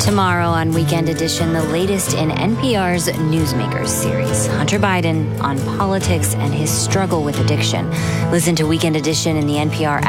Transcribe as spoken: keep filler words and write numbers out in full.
Tomorrow on Weekend Edition, the latest in N P R's Newsmakers series, Hunter Biden on politics and his struggle with addiction. Listen to Weekend Edition in the N P R app.